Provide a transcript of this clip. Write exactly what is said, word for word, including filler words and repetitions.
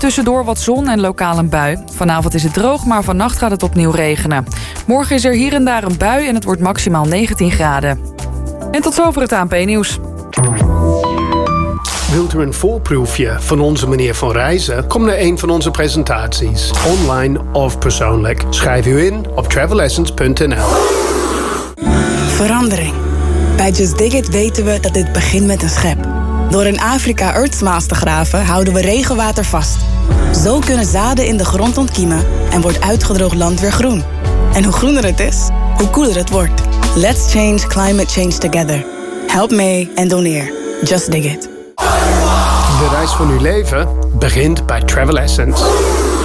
Tussendoor wat zon en lokaal een bui. Vanavond is het droog, maar vannacht gaat het opnieuw regenen. Morgen is er hier en daar een bui en het wordt maximaal negentien graden. En tot zover het A N P-nieuws. Wilt u een voorproefje van onze manier van reizen? Kom naar een van onze presentaties, online of persoonlijk. Schrijf u in op travel essence punt n l. Verandering. Bij Just Dig It weten we dat dit begint met een schep. Door in Afrika Earthsmaals te graven houden we regenwater vast. Zo kunnen zaden in de grond ontkiemen en wordt uitgedroogd land weer groen. En hoe groener het is, hoe koeler het wordt. Let's change climate change together. Help mee en doneer. Just Dig It. De reis van uw leven begint bij Travel Essence.